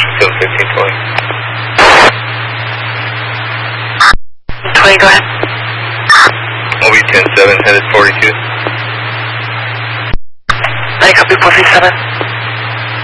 20, go ahead. OB 10-7, headed 42. I copy 437.